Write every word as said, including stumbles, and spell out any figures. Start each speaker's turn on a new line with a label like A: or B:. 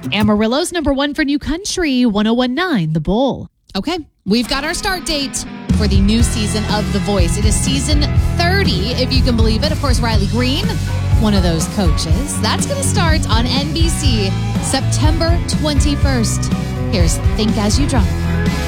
A: Amarillo's number one for new country, one oh one point nine The Bull.
B: Okay, we've got our start date for the new season of The Voice. It is season thirty, if you can believe it. Of course, Riley Green, one of those coaches. That's going to start on N B C September twenty-first. Here's Think As You Drive.